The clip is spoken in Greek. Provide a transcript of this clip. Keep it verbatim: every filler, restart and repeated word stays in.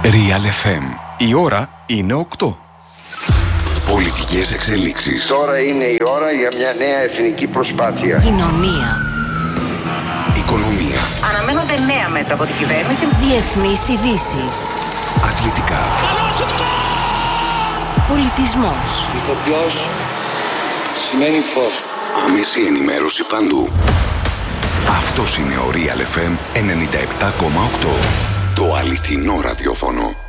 Real εφ εμ. Η ώρα είναι οκτώ. Πολιτικές εξελίξεις. Τώρα είναι η ώρα για μια νέα εθνική προσπάθεια. Κοινωνία. Οικονομία. Αναμένονται νέα μέτρα από την κυβέρνηση. Διεθνείς ειδήσεις. Αθλητικά. Πολιτισμός. Ηθοποιός σημαίνει φως. Άμεση ενημέρωση παντού. Αυτός είναι ο Real εφ εμ ενενήντα επτά κόμμα οκτώ. Το αληθινό ραδιόφωνο.